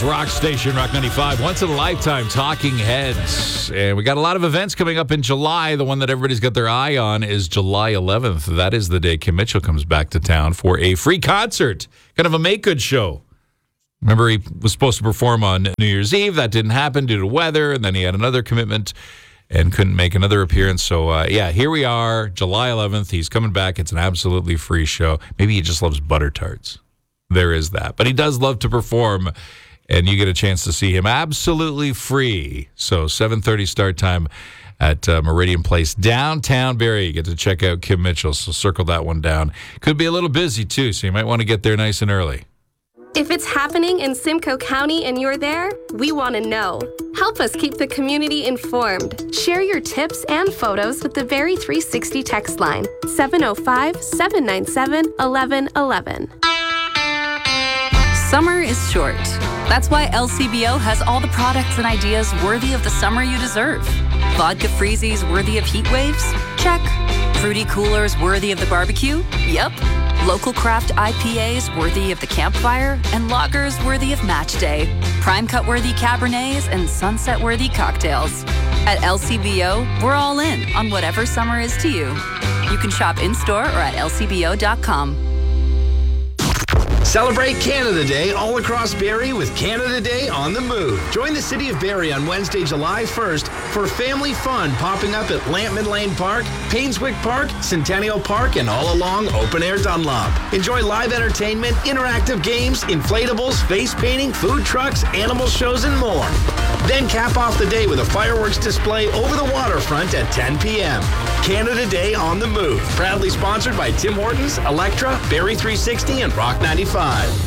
rock station, Rock 95. Once in a lifetime, Talking Heads. And we got a lot of events coming up in July. The one that everybody's got their eye on is July 11th. That is the day Kim Mitchell comes back to town for a free concert. Kind of a make-good show. Remember, he was supposed to perform on New Year's Eve. That didn't happen due to weather. And then he had another commitment and couldn't make another appearance. So, here we are, July 11th. He's coming back. It's an absolutely free show. Maybe he just loves butter tarts. There is that. But he does love to perform, and you get a chance to see him absolutely free. So 7:30 start time at Meridian Place, downtown Barrie. You get to check out Kim Mitchell, so circle that one down. Could be a little busy, too, so you might want to get there nice and early. If it's happening in Simcoe County and you're there, we want to know. Help us keep the community informed. Share your tips and photos with the Barrie 360 text line, 705-797-1111. Summer is short. That's why LCBO has all the products and ideas worthy of the summer you deserve. Vodka freezies worthy of heat waves? Check. Fruity coolers worthy of the barbecue? Yep. Local craft IPAs worthy of the campfire? And lagers worthy of match day. Prime cut worthy Cabernets and sunset worthy cocktails. At LCBO, we're all in on whatever summer is to you. You can shop in-store or at lcbo.com. Celebrate Canada Day all across Barrie with Canada Day on the Move. Join the City of Barrie on Wednesday, July 1st for family fun popping up at Lampman Lane Park, Painswick Park, Centennial Park, and all along Open Air Dunlop. Enjoy live entertainment, interactive games, inflatables, face painting, food trucks, animal shows, and more. Then cap off the day with a fireworks display over the waterfront at 10 p.m. Canada Day on the Move. Proudly sponsored by Tim Hortons, Electra, Barrie 360, and Rock 95.